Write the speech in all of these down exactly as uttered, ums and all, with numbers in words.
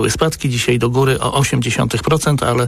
Spadki dzisiaj do góry o osiem przecinek osiem procent, ale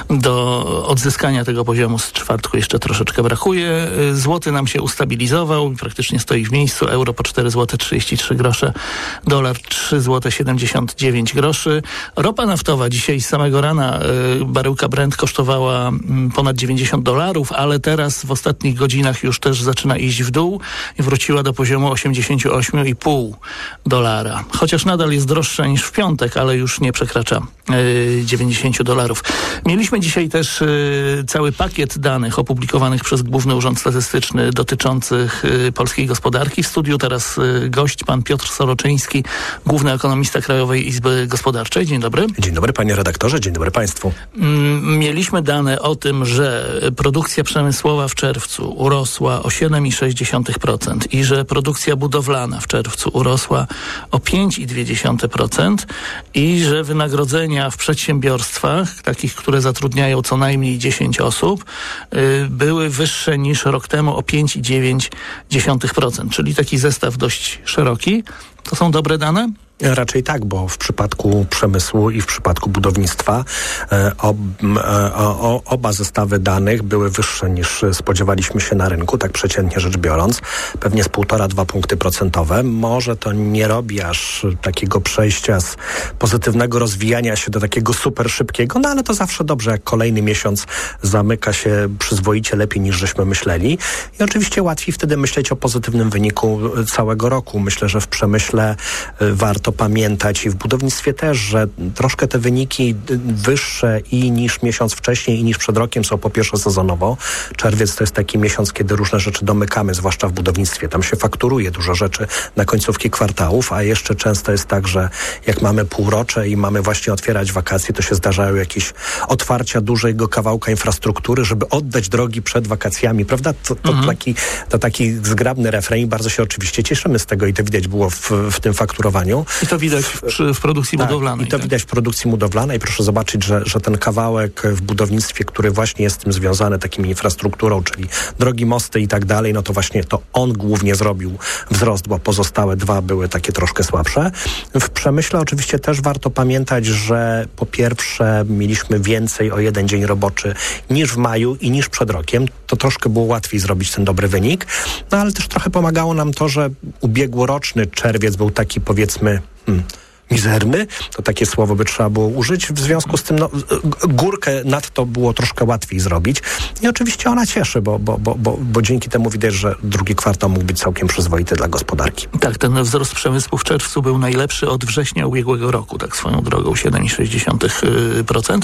do odzyskania tego poziomu z czwartku jeszcze troszeczkę brakuje. Złoty nam się ustabilizował, praktycznie stoi w miejscu. Euro po cztery złote trzydzieści trzy grosze, dolar trzy złote siedemdziesiąt dziewięć groszy. Ropa naftowa dzisiaj z samego rana baryłka Brent kosztowała ponad dziewięćdziesiąt dolarów, ale teraz w ostatnich godzinach już też zaczyna iść w dół i wróciła do poziomu osiemdziesiąt osiem przecinek pięć dolara. Chociaż nadal jest droższa niż w piątek, ale już nie przekracza yy, dziewięćdziesiąt dolarów. Mieliśmy dzisiaj też yy, cały pakiet danych opublikowanych przez Główny Urząd Statystyczny dotyczących yy, polskiej gospodarki. W studiu teraz yy, gość, pan Piotr Soroczyński, główny ekonomista Krajowej Izby Gospodarczej. Dzień dobry. Dzień dobry panie redaktorze, dzień dobry państwu. Mieliśmy dane o tym, że produkcja przemysłowa w czerwcu urosła o siedem przecinek sześć procent i że produkcja budowlana w czerwcu urosła o pięć przecinek dwa procent i że wynagrodzenia w przedsiębiorstwach, takich, które zatrudniają co najmniej dziesięć osób, yy, były wyższe niż rok temu o pięć przecinek dziewięć procent, czyli taki zestaw dość szeroki. To są dobre dane? Raczej tak, bo w przypadku przemysłu i w przypadku budownictwa e, ob, e, o, oba zestawy danych były wyższe niż spodziewaliśmy się na rynku, tak przeciętnie rzecz biorąc. Pewnie z półtora do dwóch punkty procentowe. Może to nie robi aż takiego przejścia z pozytywnego rozwijania się do takiego super szybkiego, no ale to zawsze dobrze, jak kolejny miesiąc zamyka się przyzwoicie lepiej niż żeśmy myśleli. I oczywiście łatwiej wtedy myśleć o pozytywnym wyniku całego roku. Myślę, że w przemyśle y, warto pamiętać i w budownictwie też, że troszkę te wyniki wyższe i niż miesiąc wcześniej i niż przed rokiem są po pierwsze sezonowo. Czerwiec to jest taki miesiąc, kiedy różne rzeczy domykamy, zwłaszcza w budownictwie. Tam się fakturuje dużo rzeczy na końcówki kwartałów, a jeszcze często jest tak, że jak mamy półrocze i mamy właśnie otwierać wakacje, to się zdarzają jakieś otwarcia dużego kawałka infrastruktury, żeby oddać drogi przed wakacjami, prawda? To, to, mhm. taki, to taki zgrabny refren i bardzo się oczywiście cieszymy z tego i to widać było w, w tym fakturowaniu. I to widać w, w produkcji tak, budowlanej. I to tak? widać w produkcji budowlanej. Proszę zobaczyć, że, że ten kawałek w budownictwie, który właśnie jest z tym związany, taką infrastrukturą, czyli drogi, mosty i tak dalej, no to właśnie to on głównie zrobił wzrost, bo pozostałe dwa były takie troszkę słabsze. W przemyśle oczywiście też warto pamiętać, że po pierwsze mieliśmy więcej o jeden dzień roboczy niż w maju i niż przed rokiem. To troszkę było łatwiej zrobić ten dobry wynik. No ale też trochę pomagało nam to, że ubiegłoroczny czerwiec był taki, powiedzmy, Hmm. mizerny, to takie słowo by trzeba było użyć. W związku z tym no, górkę nad to było troszkę łatwiej zrobić. I oczywiście ona cieszy, bo, bo, bo, bo, bo dzięki temu widać, że drugi kwartał mógł być całkiem przyzwoity dla gospodarki. Tak, ten wzrost przemysłu w czerwcu był najlepszy od września ubiegłego roku, tak swoją drogą, siedem przecinek sześć procent.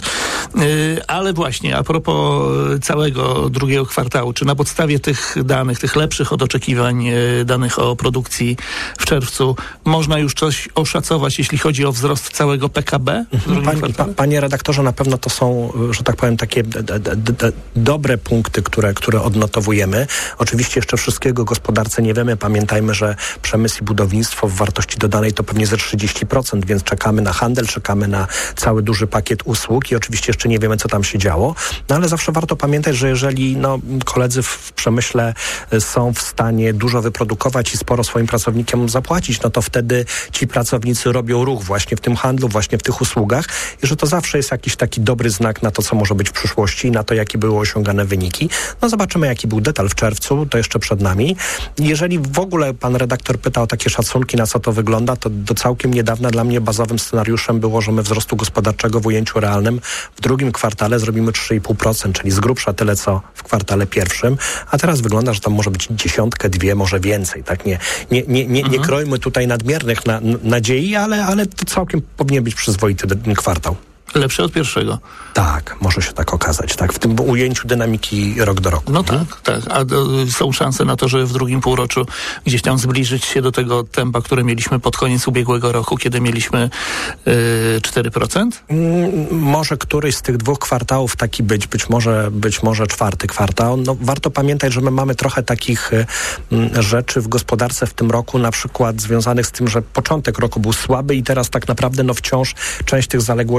Ale właśnie, a propos całego drugiego kwartału, czy na podstawie tych danych, tych lepszych od oczekiwań danych o produkcji w czerwcu, można już coś oszacować, jeśli jeśli chodzi o wzrost całego P K B? Pani, pa, panie redaktorze, na pewno to są, że tak powiem, takie d, d, d, d, dobre punkty, które, które odnotowujemy. Oczywiście jeszcze wszystkiego gospodarce nie wiemy. Pamiętajmy, że przemysł i budownictwo w wartości dodanej to pewnie ze trzydzieści procent, więc czekamy na handel, czekamy na cały duży pakiet usług i oczywiście jeszcze nie wiemy, co tam się działo. No ale zawsze warto pamiętać, że jeżeli no, koledzy w przemyśle są w stanie dużo wyprodukować i sporo swoim pracownikom zapłacić, no to wtedy ci pracownicy robią ruch właśnie w tym handlu, właśnie w tych usługach i że to zawsze jest jakiś taki dobry znak na to, co może być w przyszłości i na to, jakie były osiągane wyniki. No zobaczymy, jaki był detal w czerwcu, to jeszcze przed nami. Jeżeli w ogóle pan redaktor pyta o takie szacunki, na co to wygląda, to do całkiem niedawna dla mnie bazowym scenariuszem było, że my wzrostu gospodarczego w ujęciu realnym w drugim kwartale zrobimy trzy i pół procent, czyli z grubsza tyle, co w kwartale pierwszym, a teraz wygląda, że tam może być dziesiątkę, dwie, może więcej. Tak? Nie, nie, nie, nie, nie krojmy tutaj nadmiernych na, nadziei, ale, ale to całkiem powinien być przyzwoity kwartał. Lepszy od pierwszego. Tak, może się tak okazać, tak, w tym ujęciu dynamiki rok do roku. No hmm? tak, tak, a do, są szanse na to, że w drugim półroczu gdzieś tam zbliżyć się do tego tempa, które mieliśmy pod koniec ubiegłego roku, kiedy mieliśmy yy, cztery procent? Mm, może któryś z tych dwóch kwartałów taki być, być może, być może czwarty kwartał. No, warto pamiętać, że my mamy trochę takich y, y, rzeczy w gospodarce w tym roku, na przykład związanych z tym, że początek roku był słaby i teraz tak naprawdę no wciąż część tych zaległości nadrabiamy.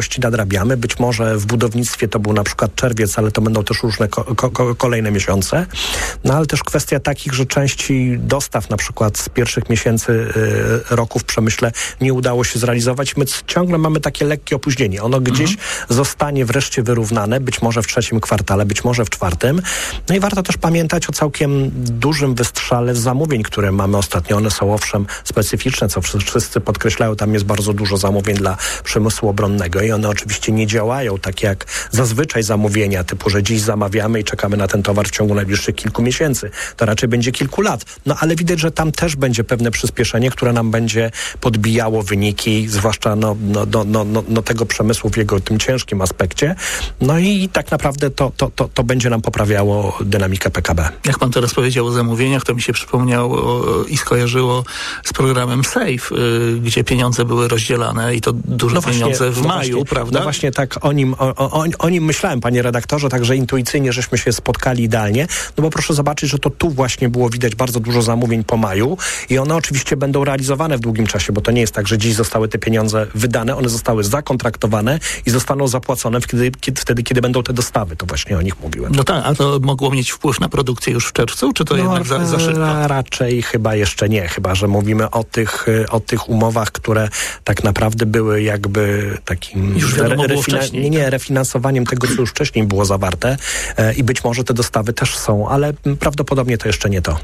zarabiamy. Być może w budownictwie to był na przykład czerwiec, ale to będą też różne ko- ko- kolejne miesiące. No ale też kwestia takich, że części dostaw na przykład z pierwszych miesięcy y, roku w przemyśle nie udało się zrealizować. My ciągle mamy takie lekkie opóźnienie. Ono gdzieś mhm. zostanie wreszcie wyrównane, być może w trzecim kwartale, być może w czwartym. No i warto też pamiętać o całkiem dużym wystrzale zamówień, które mamy ostatnio. One są owszem specyficzne, co wszyscy podkreślają. Tam jest bardzo dużo zamówień dla przemysłu obronnego i one oczywiście nie działają tak jak zazwyczaj zamówienia, typu, że dziś zamawiamy i czekamy na ten towar w ciągu najbliższych kilku miesięcy. To raczej będzie kilku lat. No ale widać, że tam też będzie pewne przyspieszenie, które nam będzie podbijało wyniki, zwłaszcza no, no, no, no, no, no tego przemysłu w jego tym ciężkim aspekcie. No i tak naprawdę to, to, to, to będzie nam poprawiało dynamikę P K B. Jak pan teraz powiedział o zamówieniach, to mi się przypomniało i skojarzyło z programem SAFE, y, gdzie pieniądze były rozdzielane i to duże no właśnie, pieniądze w no maju, właśnie, prawda? No właśnie tak o nim, o, o, o nim myślałem, panie redaktorze, także intuicyjnie żeśmy się spotkali idealnie, no bo proszę zobaczyć, że to tu właśnie było widać bardzo dużo zamówień po maju i one oczywiście będą realizowane w długim czasie, bo to nie jest tak, że dziś zostały te pieniądze wydane, one zostały zakontraktowane i zostaną zapłacone wtedy, kiedy, wtedy, kiedy będą te dostawy. To właśnie o nich mówiłem. No tak, a to mogło mieć wpływ na produkcję już w czerwcu, czy to no, jednak za, za szybko? Raczej chyba jeszcze nie, chyba że mówimy o tych, o tych umowach, które tak naprawdę były jakby takim już wiadomo re, refina- wcześniej, nie, nie, refinansowaniem tego, co już wcześniej było zawarte e, i być może te dostawy też są, ale prawdopodobnie to jeszcze nie to.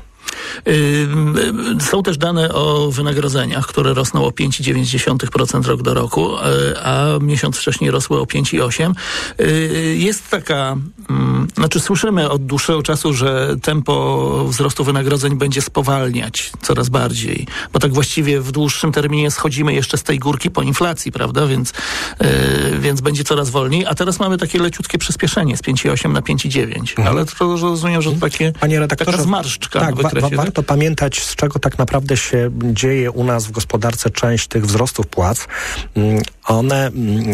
Są też dane o wynagrodzeniach, które rosną o pięć przecinek dziewięć procent rok do roku, a miesiąc wcześniej rosły o pięć przecinek osiem procent. Jest taka, znaczy słyszymy od dłuższego czasu, że tempo wzrostu wynagrodzeń będzie spowalniać coraz bardziej, bo tak właściwie w dłuższym terminie schodzimy jeszcze z tej górki po inflacji, prawda, więc, więc będzie coraz wolniej, a teraz mamy takie leciutkie przyspieszenie z pięć przecinek osiem na pięć przecinek dziewięć, mhm. ale to rozumiem, że to takie, Panie redaktorze, taka zmarszczka tak, w wykresie. Wa- warto pamiętać, z czego tak naprawdę się dzieje u nas w gospodarce część tych wzrostów płac. One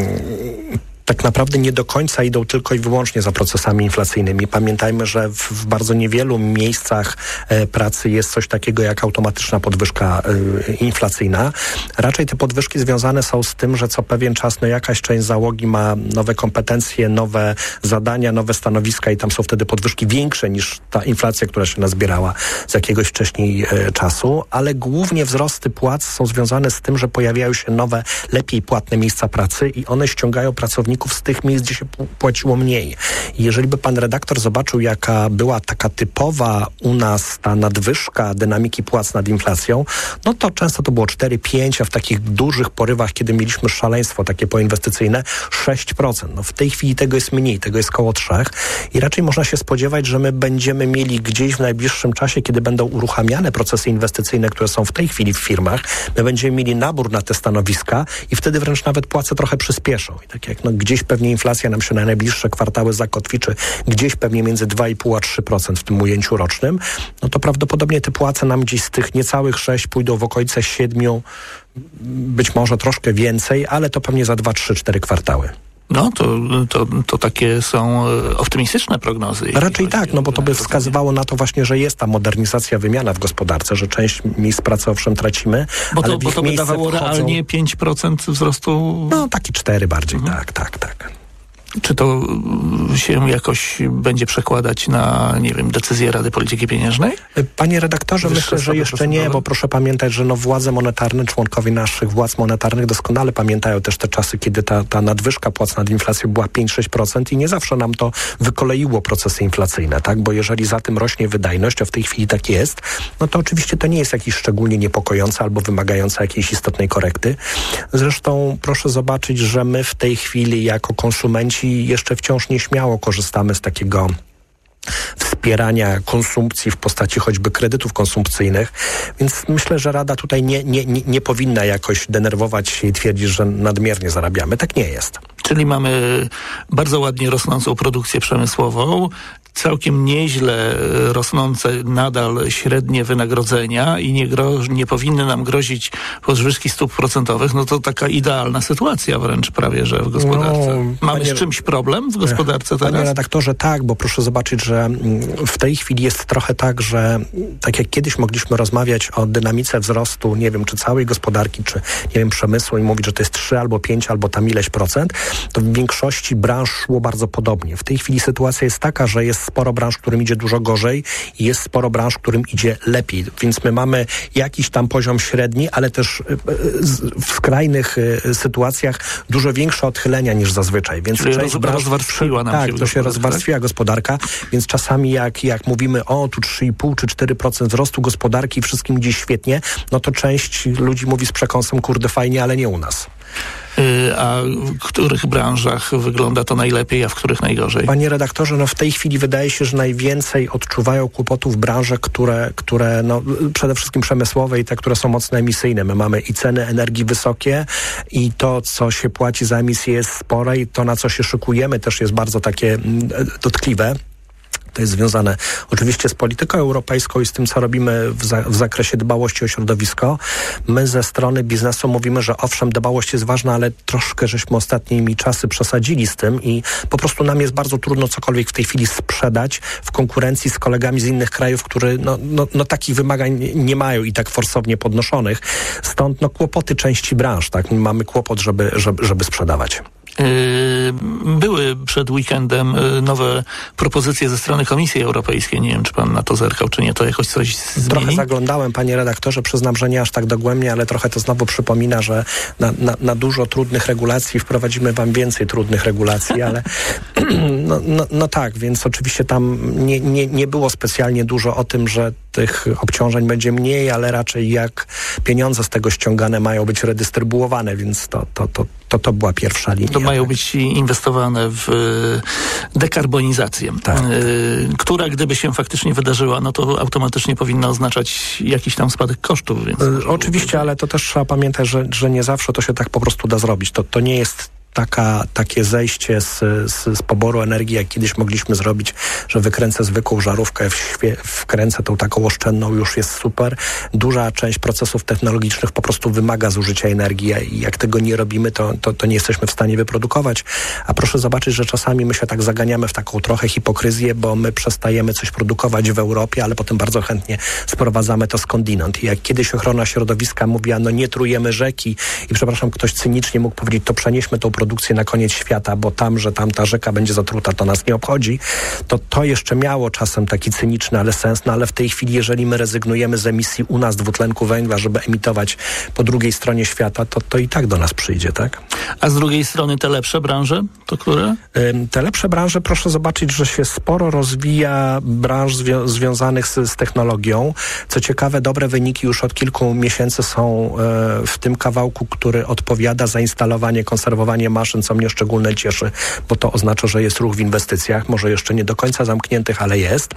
tak naprawdę nie do końca idą tylko i wyłącznie za procesami inflacyjnymi. Pamiętajmy, że w, w bardzo niewielu miejscach e, pracy jest coś takiego jak automatyczna podwyżka e, inflacyjna. Raczej te podwyżki związane są z tym, że co pewien czas no jakaś część załogi ma nowe kompetencje, nowe zadania, nowe stanowiska i tam są wtedy podwyżki większe niż ta inflacja, która się nazbierała z jakiegoś wcześniej e, czasu, ale głównie wzrosty płac są związane z tym, że pojawiają się nowe, lepiej płatne miejsca pracy i one ściągają pracowników z tych miejsc, gdzie się płaciło mniej. I jeżeli by pan redaktor zobaczył, jaka była taka typowa u nas ta nadwyżka dynamiki płac nad inflacją, no to często to było cztery pięć, a w takich dużych porywach, kiedy mieliśmy szaleństwo takie poinwestycyjne, sześć procent. No w tej chwili tego jest mniej, tego jest koło trzech i raczej można się spodziewać, że my będziemy mieli gdzieś w najbliższym czasie, kiedy będą uruchamiane procesy inwestycyjne, które są w tej chwili w firmach, my będziemy mieli nabór na te stanowiska i wtedy wręcz nawet płace trochę przyspieszą. I tak jak no gdzieś pewnie inflacja nam się na najbliższe kwartały zakotwiczy, gdzieś pewnie między dwa i pół a trzy procent w tym ujęciu rocznym, no to prawdopodobnie te płace nam gdzieś z tych niecałych sześć pójdą w okolice siedmiu, być może troszkę więcej, ale to pewnie za dwa, trzy, cztery kwartały. No, to, to, to takie są optymistyczne prognozy. Raczej tak, no bo to by wskazywało na to właśnie, że jest ta modernizacja, wymiana w gospodarce, że część miejsc pracy owszem tracimy, bo to, ale bo to by dawało wchodzą... realnie pięć procent wzrostu? No, taki cztery bardziej, mhm. tak, tak, tak. Czy to się jakoś będzie przekładać na, nie wiem, decyzję Rady Polityki Pieniężnej? Panie redaktorze, Wyższe myślę, że jeszcze nie, bo proszę pamiętać, że no władze monetarne, członkowie naszych władz monetarnych doskonale pamiętają też te czasy, kiedy ta, ta nadwyżka płac nad inflacją była pięć sześć procent i nie zawsze nam to wykoleiło procesy inflacyjne, tak? Bo jeżeli za tym rośnie wydajność, a w tej chwili tak jest, no to oczywiście to nie jest jakiś szczególnie niepokojące albo wymagające jakiejś istotnej korekty. Zresztą proszę zobaczyć, że my w tej chwili jako konsumenci jeszcze wciąż nieśmiało korzystamy z takiego wspierania konsumpcji w postaci choćby kredytów konsumpcyjnych, więc myślę, że Rada tutaj nie, nie, nie, nie powinna jakoś denerwować się i twierdzić, że nadmiernie zarabiamy. Tak nie jest. Czyli mamy bardzo ładnie rosnącą produkcję przemysłową, całkiem nieźle rosnące nadal średnie wynagrodzenia i nie, gro, nie powinny nam grozić podwyżki stóp procentowych, no to taka idealna sytuacja wręcz prawie, że w gospodarce. No, Mamy panie, z czymś problem w gospodarce teraz? Panie redaktorze, tak, bo proszę zobaczyć, że w tej chwili jest trochę tak, że tak jak kiedyś mogliśmy rozmawiać o dynamice wzrostu, nie wiem, czy całej gospodarki, czy nie wiem, przemysłu i mówić, że to jest trzy albo pięć, albo tam ileś procent, to w większości branż szło bardzo podobnie. W tej chwili sytuacja jest taka, że jest sporo branż, którym idzie dużo gorzej i jest sporo branż, którym idzie lepiej. Więc my mamy jakiś tam poziom średni, ale też w skrajnych sytuacjach dużo większe odchylenia niż zazwyczaj. Więc Czyli część roz, branż, rozwarstwiła nam tak, się to się rozwarstwiła gospodarka, więc czasami jak, jak mówimy o tu trzy i pół czy cztery procent wzrostu gospodarki i wszystkim idzie świetnie, no to część ludzi mówi z przekąsem, kurde, fajnie, ale nie u nas. A w których branżach wygląda to najlepiej, a w których najgorzej? Panie redaktorze, no w tej chwili wydaje się, że najwięcej odczuwają kłopotów branże, które, które no przede wszystkim przemysłowe i te, które są mocno emisyjne. My mamy i ceny energii wysokie i to, co się płaci za emisję jest spore i to, na co się szykujemy, też jest bardzo takie dotkliwe. To jest związane oczywiście z polityką europejską i z tym, co robimy w, za, w zakresie dbałości o środowisko. My ze strony biznesu mówimy, że owszem, dbałość jest ważna, ale troszkę żeśmy ostatnimi czasy przesadzili z tym i po prostu nam jest bardzo trudno cokolwiek w tej chwili sprzedać w konkurencji z kolegami z innych krajów, które no, no, no takich wymagań nie mają i tak forsownie podnoszonych. Stąd no kłopoty części branż, tak? Mamy kłopot, żeby, żeby, żeby sprzedawać. Były przed weekendem nowe propozycje ze strony Komisji Europejskiej. Nie wiem, czy pan na to zerkał, czy nie. To jakoś coś zmieni? Trochę zaglądałem, panie redaktorze. Przyznam, że nie aż tak dogłębnie, ale trochę to znowu przypomina, że na, na, na dużo trudnych regulacji wprowadzimy wam więcej trudnych regulacji, ale no, no, no tak, więc oczywiście tam nie, nie, nie było specjalnie dużo o tym, że tych obciążeń będzie mniej, ale raczej jak pieniądze z tego ściągane mają być redystrybuowane, więc to, to, to, to, to była pierwsza linia. To mają być inwestowane w dekarbonizację, tak, która gdyby się faktycznie wydarzyła, no to automatycznie powinna oznaczać jakiś tam spadek kosztów. Więc oczywiście, ale to też trzeba pamiętać, że, że nie zawsze to się tak po prostu da zrobić. To, to nie jest Taka, takie zejście z, z, z poboru energii, jak kiedyś mogliśmy zrobić, że wykręcę zwykłą żarówkę, wświe, wkręcę tą taką oszczędną, już jest super. Duża część procesów technologicznych po prostu wymaga zużycia energii i jak tego nie robimy, to, to, to nie jesteśmy w stanie wyprodukować. A proszę zobaczyć, że czasami my się tak zaganiamy w taką trochę hipokryzję, bo my przestajemy coś produkować w Europie, ale potem bardzo chętnie sprowadzamy to skądinąd. I jak kiedyś ochrona środowiska mówiła, no nie trujemy rzeki i przepraszam, ktoś cynicznie mógł powiedzieć, to przenieśmy tą produkcję na koniec świata, bo tam, że tam ta rzeka będzie zatruta, to nas nie obchodzi, to to jeszcze miało czasem taki cyniczny, ale sens, no ale w tej chwili, jeżeli my rezygnujemy z emisji u nas dwutlenku węgla, żeby emitować po drugiej stronie świata, to to i tak do nas przyjdzie, tak? A z drugiej strony te lepsze branże, to które? Ym, te lepsze branże, proszę zobaczyć, że się sporo rozwija branż zwią- związanych z, z technologią. Co ciekawe, dobre wyniki już od kilku miesięcy są e, w tym kawałku, który odpowiada za instalowanie, konserwowanie maszyn, co mnie szczególnie cieszy, bo to oznacza, że jest ruch w inwestycjach, może jeszcze nie do końca zamkniętych, ale jest.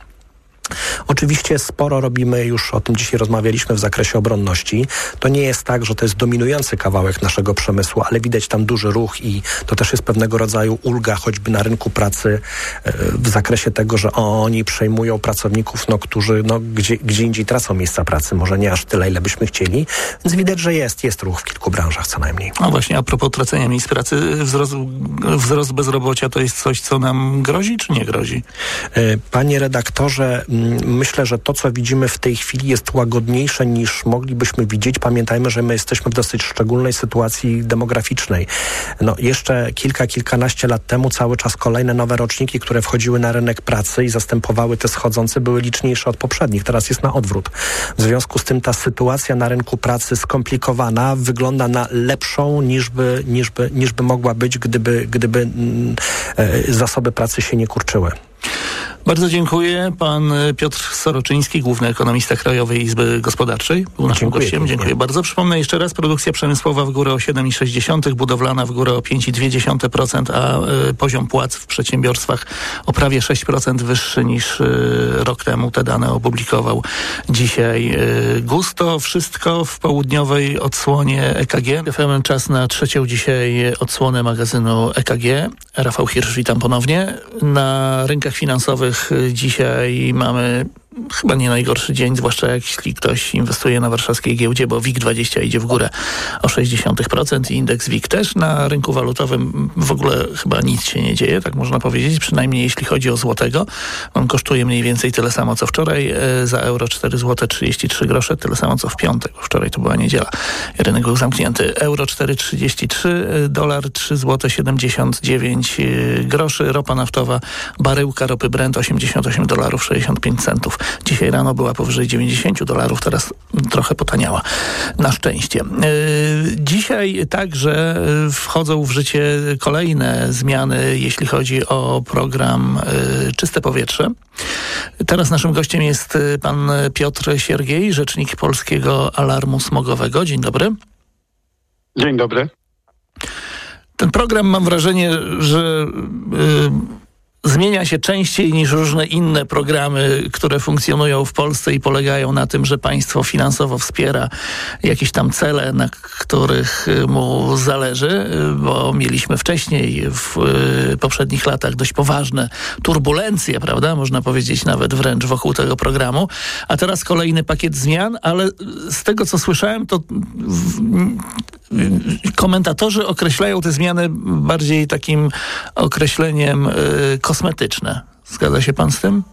Oczywiście sporo robimy, już o tym dzisiaj rozmawialiśmy, w zakresie obronności. To nie jest tak, że to jest dominujący kawałek naszego przemysłu, ale widać tam duży ruch i to też jest pewnego rodzaju ulga, choćby na rynku pracy w zakresie tego, że oni przejmują pracowników, no, którzy no, gdzie, gdzie indziej tracą miejsca pracy. Może nie aż tyle, ile byśmy chcieli. Więc widać, że jest, jest ruch w kilku branżach co najmniej. No właśnie, a propos tracenia miejsc pracy, wzrost, wzrost bezrobocia to jest coś, co nam grozi, czy nie grozi? Panie redaktorze, myślę, że to, co widzimy w tej chwili, jest łagodniejsze niż moglibyśmy widzieć. Pamiętajmy, że my jesteśmy w dosyć szczególnej sytuacji demograficznej. No, jeszcze kilka, kilkanaście lat temu cały czas kolejne nowe roczniki, które wchodziły na rynek pracy i zastępowały te schodzące, były liczniejsze od poprzednich. Teraz jest na odwrót. W związku z tym ta sytuacja na rynku pracy skomplikowana wygląda na lepszą niż by, niż by, niż by mogła być, gdyby, gdyby mm, e, zasoby pracy się nie kurczyły. Bardzo dziękuję. Pan Piotr Soroczyński, główny ekonomista Krajowej Izby Gospodarczej, był naszym dziękuję, gościem. Dziękuję dziękuję bardzo. Przypomnę jeszcze raz, produkcja przemysłowa w górę o siedem przecinek sześć procent, budowlana w górę o pięć przecinek dwa procent, a y, poziom płac w przedsiębiorstwach o prawie sześć procent wyższy niż y, rok temu. Te dane opublikował dzisiaj y, Gusto. Wszystko w południowej odsłonie E K G. Czas na trzecią dzisiaj odsłonę magazynu E K G. Rafał Hirsch, witam ponownie. Na rynkach finansowych dzisiaj mamy chyba nie najgorszy dzień, zwłaszcza jeśli ktoś inwestuje na warszawskiej giełdzie, bo WIG dwadzieścia idzie w górę o sześć dziesiątych procent i indeks WIG też. Na rynku walutowym w ogóle chyba nic się nie dzieje, tak można powiedzieć, przynajmniej jeśli chodzi o złotego. On kosztuje mniej więcej tyle samo co wczoraj, za euro cztery złote trzydzieści trzy grosze, tyle samo co w piątek. Wczoraj to była niedziela. Rynek był zamknięty. Euro cztery trzydzieści trzy, dolar trzy złote siedemdziesiąt dziewięć groszy, ropa naftowa, baryłka ropy Brent osiemdziesiąt osiem dolarów sześćdziesiąt pięć centów. Dzisiaj rano była powyżej dziewięćdziesiąt dolarów, teraz trochę potaniała. Na szczęście. Dzisiaj także wchodzą w życie kolejne zmiany, jeśli chodzi o program Czyste Powietrze. Teraz naszym gościem jest pan Piotr Siergiej, rzecznik Polskiego Alarmu Smogowego. Dzień dobry. Dzień dobry. Ten program, mam wrażenie, że y, zmienia się częściej niż różne inne programy, które funkcjonują w Polsce i polegają na tym, że państwo finansowo wspiera jakieś tam cele, na których mu zależy, bo mieliśmy wcześniej w y, poprzednich latach dość poważne turbulencje, prawda? Można powiedzieć nawet wręcz wokół tego programu. A teraz kolejny pakiet zmian, ale z tego, co słyszałem, to w, komentatorzy określają te zmiany bardziej takim określeniem y, kosmetyczne. Zgadza się pan z tym?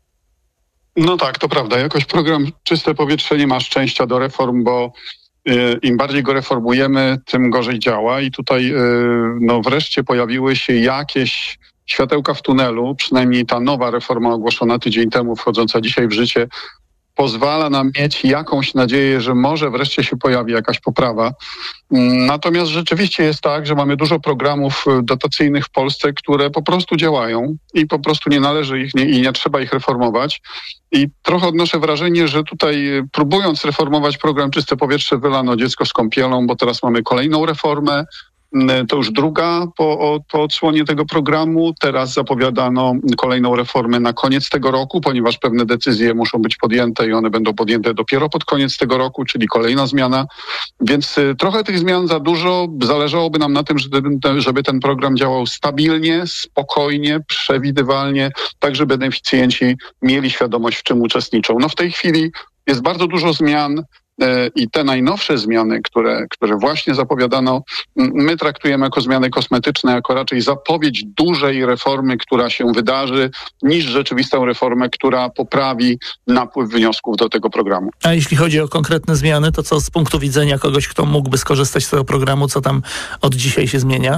No tak, to prawda. Jakoś program Czyste Powietrze nie ma szczęścia do reform, bo y, im bardziej go reformujemy, tym gorzej działa i tutaj y, no wreszcie pojawiły się jakieś światełka w tunelu, przynajmniej ta nowa reforma ogłoszona tydzień temu, wchodząca dzisiaj w życie, pozwala nam mieć jakąś nadzieję, że może wreszcie się pojawi jakaś poprawa. Natomiast rzeczywiście jest tak, że mamy dużo programów dotacyjnych w Polsce, które po prostu działają i po prostu nie należy ich nie, i nie trzeba ich reformować. I trochę odnoszę wrażenie, że tutaj próbując reformować program Czyste Powietrze wylano dziecko z kąpielą, bo teraz mamy kolejną reformę. To już druga po, po odsłonie tego programu. Teraz zapowiadano kolejną reformę na koniec tego roku, ponieważ pewne decyzje muszą być podjęte i one będą podjęte dopiero pod koniec tego roku, czyli kolejna zmiana. Więc trochę tych zmian za dużo. Zależałoby nam na tym, żeby, żeby ten program działał stabilnie, spokojnie, przewidywalnie, tak żeby beneficjenci mieli świadomość, w czym uczestniczą. No w tej chwili jest bardzo dużo zmian. I te najnowsze zmiany, które, które właśnie zapowiadano, my traktujemy jako zmiany kosmetyczne, jako raczej zapowiedź dużej reformy, która się wydarzy, niż rzeczywistą reformę, która poprawi napływ wniosków do tego programu. A jeśli chodzi o konkretne zmiany, to co z punktu widzenia kogoś, kto mógłby skorzystać z tego programu, co tam od dzisiaj się zmienia?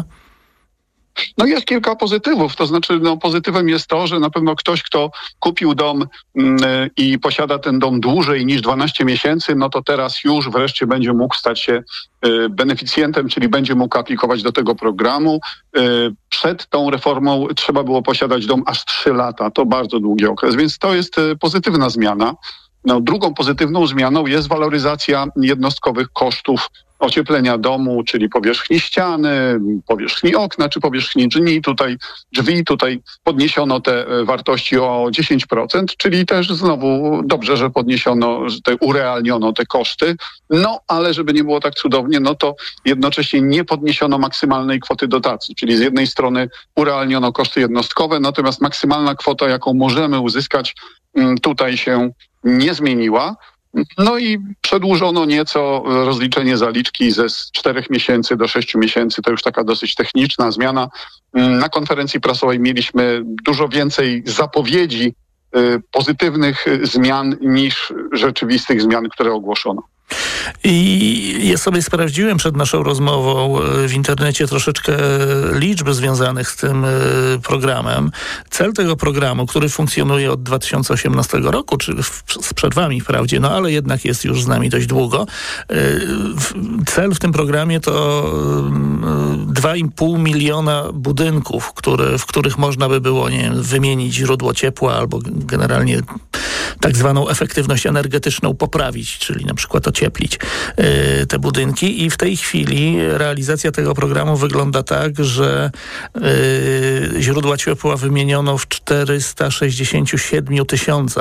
No jest kilka pozytywów, to znaczy no, pozytywem jest to, że na pewno ktoś, kto kupił dom yy, i posiada ten dom dłużej niż dwanaście miesięcy, no to teraz już wreszcie będzie mógł stać się yy, beneficjentem, czyli będzie mógł aplikować do tego programu. Yy, przed tą reformą trzeba było posiadać dom aż trzy lata, to bardzo długi okres, więc to jest yy, pozytywna zmiana. No, drugą pozytywną zmianą jest waloryzacja jednostkowych kosztów ocieplenia domu, czyli powierzchni ściany, powierzchni okna czy powierzchni drzwi. Tutaj, drzwi, tutaj podniesiono te wartości o dziesięć procent, czyli też znowu dobrze, że podniesiono, że te, urealniono te koszty. No, ale żeby nie było tak cudownie, no to jednocześnie nie podniesiono maksymalnej kwoty dotacji, czyli z jednej strony urealniono koszty jednostkowe, natomiast maksymalna kwota, jaką możemy uzyskać, tutaj się nie zmieniła. No i przedłużono nieco rozliczenie zaliczki ze czterech miesięcy do sześciu miesięcy. To już taka dosyć techniczna zmiana. Na konferencji prasowej mieliśmy dużo więcej zapowiedzi y, pozytywnych zmian niż rzeczywistych zmian, które ogłoszono. I ja sobie sprawdziłem przed naszą rozmową w internecie troszeczkę liczb związanych z tym programem. Cel tego programu, który funkcjonuje od dwa tysiące osiemnastego roku, czy z przerwami wprawdzie, no ale jednak jest już z nami dość długo. Cel w tym programie to dwa i pół miliona budynków, które, w których można by było, nie wiem, wymienić źródło ciepła albo generalnie tak zwaną efektywność energetyczną poprawić, czyli na przykład ocieplić y, te budynki. I w tej chwili realizacja tego programu wygląda tak, że y, źródła ciepła wymieniono w czterysta sześćdziesiąt siedem tysiącach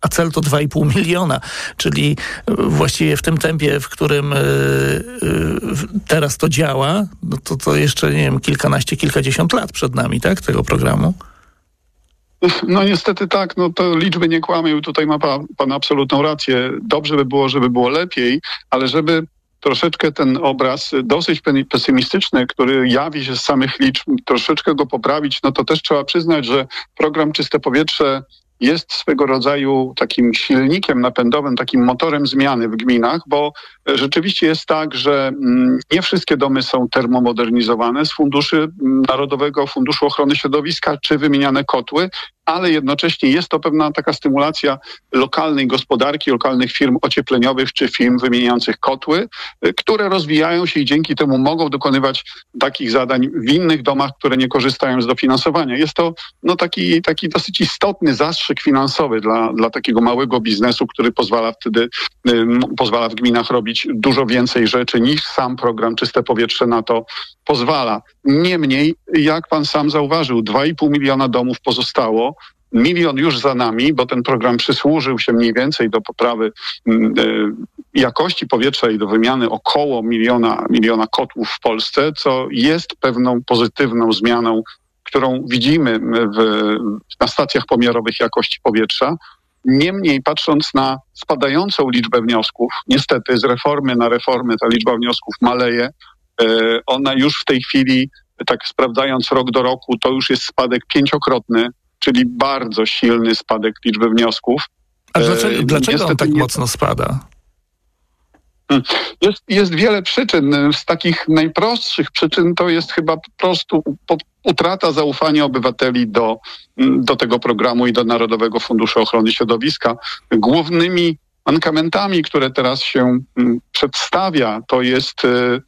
a cel to dwa i pół miliona, czyli właściwie w tym tempie, w którym teraz to działa, no to, to jeszcze, nie wiem, kilkanaście, kilkadziesiąt lat przed nami, tak, tego programu? No niestety tak, no to liczby nie kłamią i tutaj ma pan, pan absolutną rację. Dobrze by było, żeby było lepiej, ale żeby troszeczkę ten obraz dosyć pesymistyczny, który jawi się z samych liczb, troszeczkę go poprawić, no to też trzeba przyznać, że program Czyste Powietrze jest swego rodzaju takim silnikiem napędowym, takim motorem zmiany w gminach, bo rzeczywiście jest tak, że nie wszystkie domy są termomodernizowane z funduszy Narodowego Funduszu Ochrony Środowiska czy wymieniane kotły, ale jednocześnie jest to pewna taka stymulacja lokalnej gospodarki, lokalnych firm ociepleniowych czy firm wymieniających kotły, które rozwijają się i dzięki temu mogą dokonywać takich zadań w innych domach, które nie korzystają z dofinansowania. Jest to no, taki, taki dosyć istotny zastrzyk finansowy dla, dla takiego małego biznesu, który pozwala wtedy y, pozwala w gminach robić dużo więcej rzeczy niż sam program Czyste Powietrze na to pozwala. Niemniej, jak pan sam zauważył, dwa i pół miliona domów pozostało. Milion już za nami, bo ten program przysłużył się mniej więcej do poprawy y, jakości powietrza i do wymiany około miliona, miliona kotłów w Polsce, co jest pewną pozytywną zmianą, którą widzimy w, na stacjach pomiarowych jakości powietrza. Niemniej, patrząc na spadającą liczbę wniosków, niestety z reformy na reformę ta liczba wniosków maleje. Y, ona już w tej chwili, tak sprawdzając rok do roku, to już jest spadek pięciokrotny, czyli bardzo silny spadek liczby wniosków. A dlaczego, dlaczego on tak nie... mocno spada? Jest, jest wiele przyczyn. Z takich najprostszych przyczyn to jest chyba po prostu utrata zaufania obywateli do, do tego programu i do Narodowego Funduszu Ochrony Środowiska. Głównymi mankamentami, które teraz się przedstawia, to jest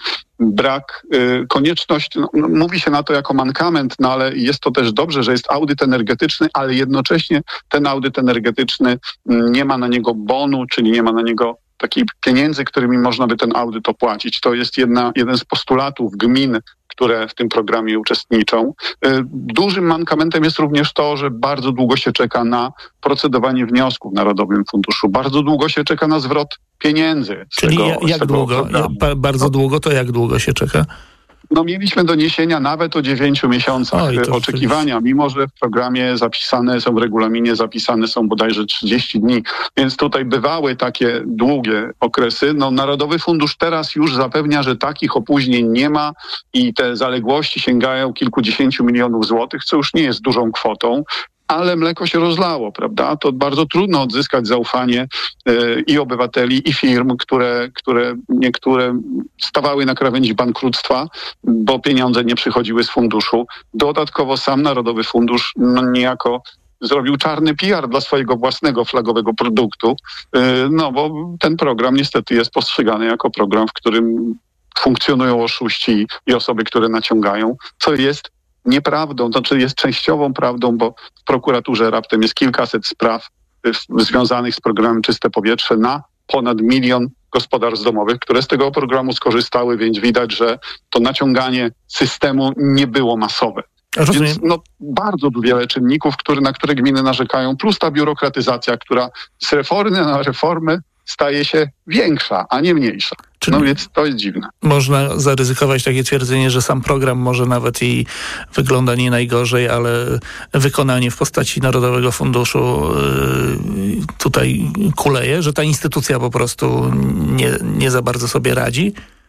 brak, konieczność, no, mówi się na to jako mankament, no ale jest to też dobrze, że jest audyt energetyczny, ale jednocześnie ten audyt energetyczny nie ma na niego bonu, czyli nie ma na niego takich pieniędzy, którymi można by ten audyt opłacić. To jest jedna, jeden z postulatów gmin, które w tym programie uczestniczą. Dużym mankamentem jest również to, że bardzo długo się czeka na procedowanie wniosków w Narodowym Funduszu. Bardzo długo się czeka na zwrot pieniędzy. Z Czyli tego, jak długo? Ja, bardzo długo to jak długo się czeka? No mieliśmy doniesienia nawet o dziewięciu miesiącach Oj, oczekiwania, mimo że w programie zapisane są, w regulaminie zapisane są bodajże trzydzieści dni, więc tutaj bywały takie długie okresy. No Narodowy Fundusz teraz już zapewnia, że takich opóźnień nie ma i te zaległości sięgają kilkudziesięciu milionów złotych, co już nie jest dużą kwotą. Ale mleko się rozlało, prawda? To bardzo trudno odzyskać zaufanie y, i obywateli, i firm, które, które niektóre stawały na krawędzi bankructwa, bo pieniądze nie przychodziły z funduszu. Dodatkowo sam Narodowy Fundusz no, niejako zrobił czarny P R dla swojego własnego flagowego produktu, y, no bo ten program niestety jest postrzegany jako program, w którym funkcjonują oszuści i osoby, które naciągają, co jest nieprawdą, to znaczy jest częściową prawdą, bo w prokuraturze raptem jest kilkaset spraw związanych z programem Czyste Powietrze na ponad milion gospodarstw domowych, które z tego programu skorzystały, więc widać, że to naciąganie systemu nie było masowe. Rozumiem. Więc no, bardzo wiele czynników, które, na które gminy narzekają, plus ta biurokratyzacja, która z reformy na reformy staje się większa, a nie mniejsza. Czyli no więc to jest dziwne. Można zaryzykować takie twierdzenie, że sam program może nawet i wygląda nie najgorzej, ale wykonanie w postaci Narodowego Funduszu yy, tutaj kuleje, że ta instytucja po prostu nie, nie za bardzo sobie radzi?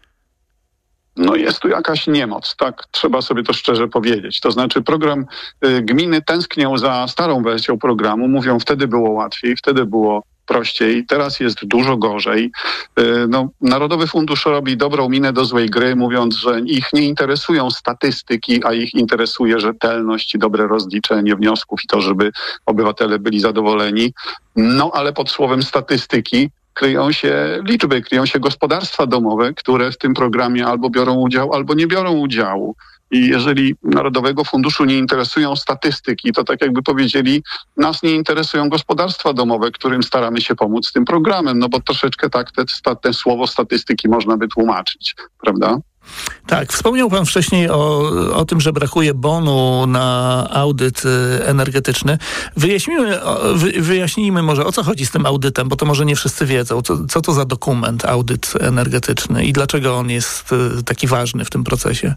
No jest tu jakaś niemoc, tak trzeba sobie to szczerze powiedzieć. To znaczy program, y, gminy tęsknią za starą wersją programu, mówią wtedy było łatwiej, wtedy było prościej, teraz jest dużo gorzej. No, Narodowy Fundusz robi dobrą minę do złej gry, mówiąc, że ich nie interesują statystyki, a ich interesuje rzetelność i dobre rozliczenie wniosków i to, żeby obywatele byli zadowoleni. No, ale pod słowem statystyki kryją się liczby, kryją się gospodarstwa domowe, które w tym programie albo biorą udział, albo nie biorą udziału. I jeżeli Narodowego Funduszu nie interesują statystyki, to tak jakby powiedzieli, nas nie interesują gospodarstwa domowe, którym staramy się pomóc z tym programem, no bo troszeczkę tak te, te słowo statystyki można by tłumaczyć, prawda? Tak, wspomniał pan wcześniej o, o tym, że brakuje bonu na audyt energetyczny. Wyjaśnijmy, wy, wyjaśnijmy może, o co chodzi z tym audytem, bo to może nie wszyscy wiedzą. Co, co to za dokument, audyt energetyczny i dlaczego on jest taki ważny w tym procesie?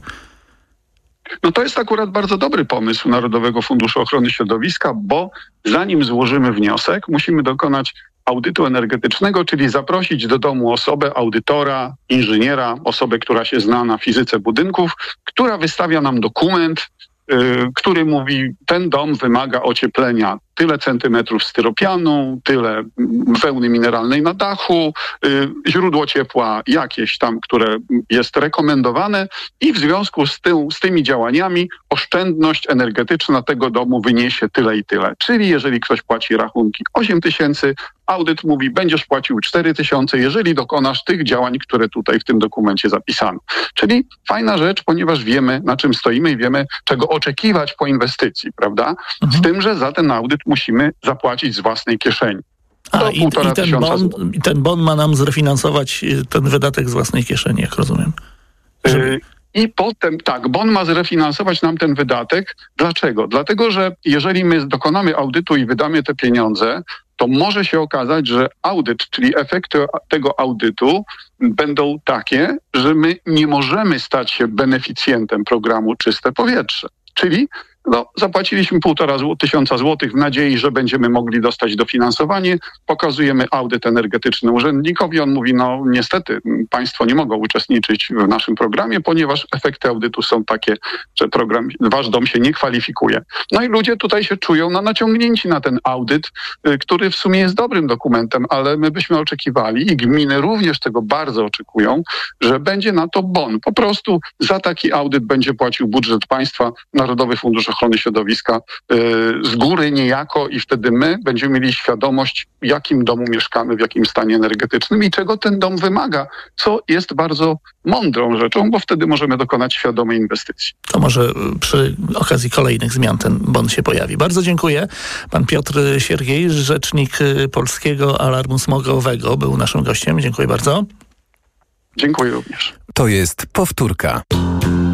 No to jest akurat bardzo dobry pomysł Narodowego Funduszu Ochrony Środowiska, bo zanim złożymy wniosek, musimy dokonać audytu energetycznego, czyli zaprosić do domu osobę, audytora, inżyniera, osobę, która się zna na fizyce budynków, która wystawia nam dokument, yy, który mówi, ten dom wymaga ocieplenia tyle centymetrów styropianu, tyle wełny mineralnej na dachu, yy, źródło ciepła jakieś tam, które jest rekomendowane i w związku z, ty, z tymi działaniami oszczędność energetyczna tego domu wyniesie tyle i tyle. Czyli jeżeli ktoś płaci rachunki osiem tysięcy, audyt mówi, będziesz płacił cztery tysiące, jeżeli dokonasz tych działań, które tutaj w tym dokumencie zapisano. Czyli fajna rzecz, ponieważ wiemy, na czym stoimy i wiemy, czego oczekiwać po inwestycji, prawda? Mhm. Z tym, że za ten audyt musimy zapłacić z własnej kieszeni. A i, i, ten bon, i ten bon ma nam zrefinansować ten wydatek z własnej kieszeni, jak rozumiem. Żeby... I potem, tak, bon ma zrefinansować nam ten wydatek. Dlaczego? Dlatego, że jeżeli my dokonamy audytu i wydamy te pieniądze, to może się okazać, że audyt, czyli efekty tego audytu będą takie, że my nie możemy stać się beneficjentem programu Czyste Powietrze. Czyli no, zapłaciliśmy półtora tysiąca złotych w nadziei, że będziemy mogli dostać dofinansowanie. Pokazujemy audyt energetyczny urzędnikowi. On mówi, no niestety państwo nie mogą uczestniczyć w naszym programie, ponieważ efekty audytu są takie, że program, wasz dom się nie kwalifikuje. No i ludzie tutaj się czują no, naciągnięci na ten audyt, który w sumie jest dobrym dokumentem, ale my byśmy oczekiwali i gminy również tego bardzo oczekują, że będzie na to bon. Po prostu za taki audyt będzie płacił budżet państwa, Narodowy Fundusz Ochrony Środowiska yy, z góry niejako i wtedy my będziemy mieli świadomość, w jakim domu mieszkamy, w jakim stanie energetycznym i czego ten dom wymaga, co jest bardzo mądrą rzeczą, bo wtedy możemy dokonać świadomej inwestycji. To może przy okazji kolejnych zmian ten bon się pojawi. Bardzo dziękuję. Pan Piotr Siergiej, rzecznik Polskiego Alarmu Smogowego, był naszym gościem. Dziękuję bardzo. Dziękuję również. To jest powtórka.